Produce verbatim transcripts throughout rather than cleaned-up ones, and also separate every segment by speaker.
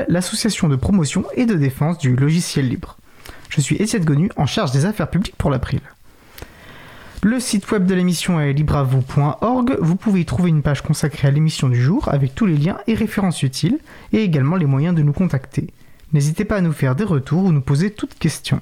Speaker 1: l'association de promotion et de défense du logiciel libre. Je suis Étienne Gonu, en charge des affaires publiques pour l'April. Le site web de l'émission est libravou point org. Vous pouvez y trouver une page consacrée à l'émission du jour avec tous les liens et références utiles et également les moyens de nous contacter. N'hésitez pas à nous faire des retours ou nous poser toutes questions.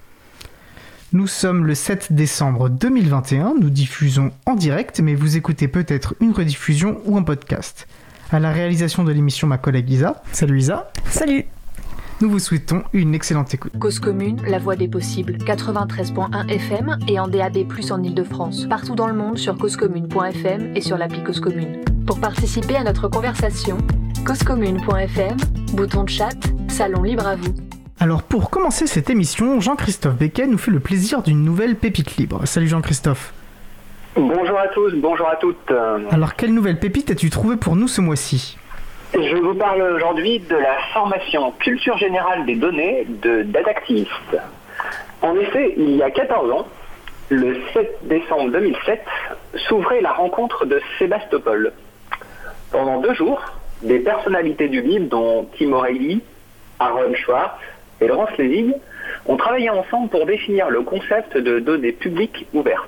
Speaker 1: Nous sommes le sept décembre deux mille vingt et un, nous diffusons en direct, mais vous écoutez peut-être une rediffusion ou un podcast. À la réalisation de l'émission, ma collègue Isa. Salut Isa.
Speaker 2: Salut.
Speaker 1: Nous vous souhaitons une excellente écoute.
Speaker 3: Cause commune, la voix des possibles, quatre-vingt-treize virgule un F M et en D A B plus, en Ile-de-France. Partout dans le monde sur cause commune point F M et sur l'appli Cause Commune. Pour participer à notre conversation, cause commune point F M, bouton de chat, salon libre à vous.
Speaker 1: Alors pour commencer cette émission, Jean-Christophe Becquet nous fait le plaisir d'une nouvelle pépite libre. Salut Jean-Christophe.
Speaker 4: Bonjour à tous, bonjour à toutes.
Speaker 1: Alors quelle nouvelle pépite as-tu trouvée pour nous ce mois-ci ?
Speaker 4: Je vous parle aujourd'hui de la formation culture générale des données de Datactivist. En effet, il y a quatorze ans, le sept décembre deux mille sept, s'ouvrait la rencontre de Sébastopol. Pendant deux jours, des personnalités du libre, dont Tim O'Reilly, Aaron Swartz et Laurence Lessig, ont travaillé ensemble pour définir le concept de données publiques ouvertes.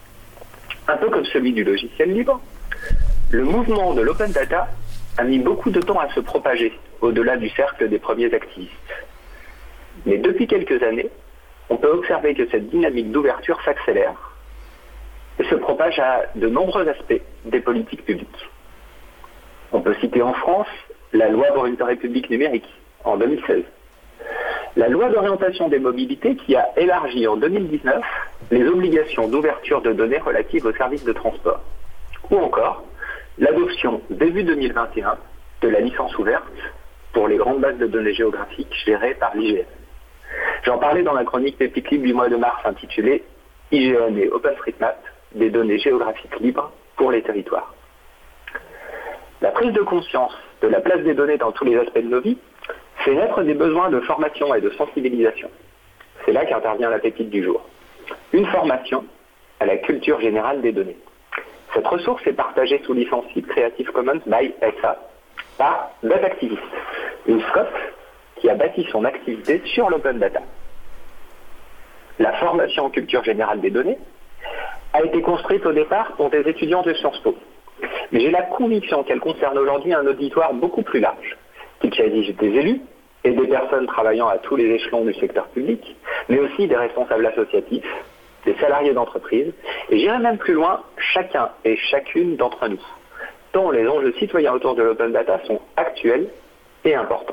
Speaker 4: Un peu comme celui du logiciel libre, le mouvement de l'open data a mis beaucoup de temps à se propager au-delà du cercle des premiers activistes. Mais depuis quelques années, on peut observer que cette dynamique d'ouverture s'accélère et se propage à de nombreux aspects des politiques publiques. On peut citer en France la loi pour une République numérique en deux mille seize, la loi d'orientation des mobilités qui a élargi en deux mille dix-neuf les obligations d'ouverture de données relatives aux services de transport, ou encore l'adoption début deux mille vingt et un de la licence ouverte pour les grandes bases de données géographiques gérées par l'I G N. J'en parlais dans la chronique Pépite Libre du mois de mars intitulée I G N et OpenStreetMap, des données géographiques libres pour les territoires. La prise de conscience de la place des données dans tous les aspects de nos vies fait naître des besoins de formation et de sensibilisation. C'est là qu'intervient la pépite du jour. Une formation à la culture générale des données. Cette ressource est partagée sous licence libre Creative Commons by S A par Datactivist, une scope qui a bâti son activité sur l'open data. La formation en culture générale des données a été construite au départ pour des étudiants de Sciences Po. Mais j'ai la conviction qu'elle concerne aujourd'hui un auditoire beaucoup plus large, qu'il s'agisse des élus et des personnes travaillant à tous les échelons du secteur public, mais aussi des responsables associatifs, des salariés d'entreprise, et j'irai même plus loin, chacun et chacune d'entre nous, tant les enjeux citoyens autour de l'open data sont actuels et importants.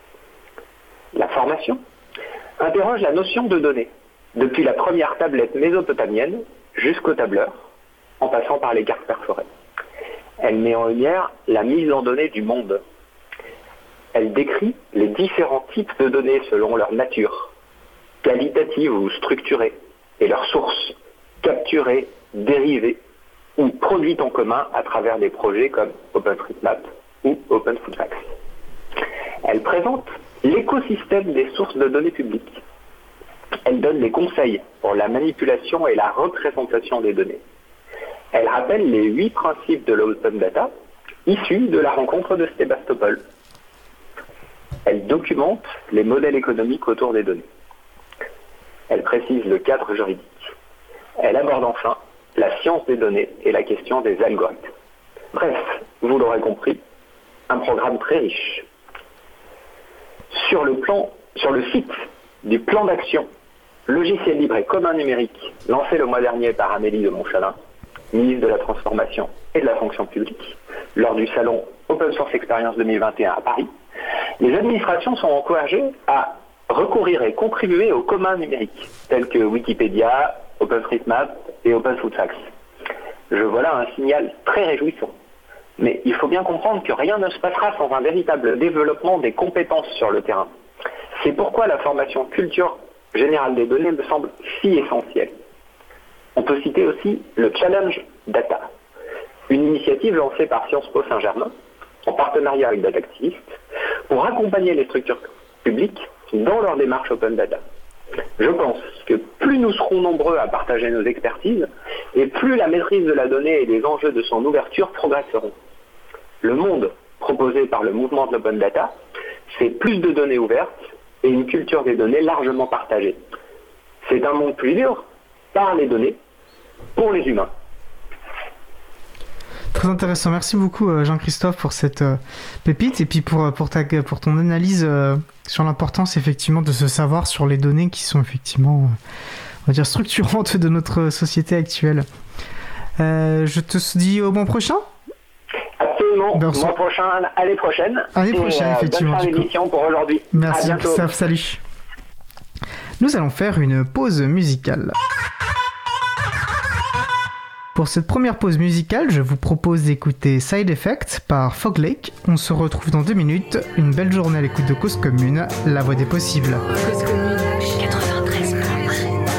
Speaker 4: La formation interroge la notion de données, depuis la première tablette mésopotamienne jusqu'au tableur, en passant par les cartes perforées. Elle met en lumière la mise en données du monde. Elle décrit les différents types de données selon leur nature, qualitative ou structurée, et leurs sources, capturées, dérivées ou produites en commun à travers des projets comme OpenStreetMap ou OpenFootFacts. Elle présente l'écosystème des sources de données publiques. Elle donne des conseils pour la manipulation et la représentation des données. Elle rappelle les huit principes de l'open data issus de la rencontre de Sébastopol. Elle documente les modèles économiques autour des données. Elle précise le cadre juridique. Elle aborde enfin la science des données et la question des algorithmes. Bref, vous l'aurez compris, un programme très riche. Sur le plan, sur le site du plan d'action logiciel libre et commun numérique lancé le mois dernier par Amélie de Montchalin, ministre de la Transformation et de la Fonction publique, lors du salon Open Source Experience deux mille vingt et un à Paris, les administrations sont encouragées à recourir et contribuer aux communs numériques, tels que Wikipédia, OpenStreetMap et OpenFootFacts. Je vois là un signal très réjouissant. Mais il faut bien comprendre que rien ne se passera sans un véritable développement des compétences sur le terrain. C'est pourquoi la formation culture générale des données me semble si essentielle. On peut citer aussi le Challenge Data, une initiative lancée par Sciences Po Saint-Germain, en partenariat avec Datactivist, pour accompagner les structures publiques dans leur démarche Open Data. Je pense que plus nous serons nombreux à partager nos expertises, et plus la maîtrise de la donnée et les enjeux de son ouverture progresseront. Le monde proposé par le mouvement de l'Open Data c'est plus de données ouvertes et une culture des données largement partagée. C'est un monde plus libre par les données pour les humains.
Speaker 1: Très intéressant. Merci beaucoup Jean-Christophe pour cette euh, pépite et puis pour, pour, ta, pour ton analyse euh, sur l'importance effectivement de se savoir sur les données qui sont effectivement, euh, on va dire, structurantes de notre société actuelle. Euh, je te dis au mois prochain.
Speaker 4: Absolument. Ben, mois prochain, année prochaine.
Speaker 1: Année prochaine, et, euh, effectivement.
Speaker 4: Bonne fin d'émission pour aujourd'hui.
Speaker 1: Merci Jean-Christophe. Salut. Nous allons faire une pause musicale. Pour cette première pause musicale, je vous propose d'écouter Side Effect par Fog Lake. On se retrouve dans deux minutes. Une belle journée à l'écoute de Cause Commune, la voix des possibles.
Speaker 3: Cause Commune quatre-vingts.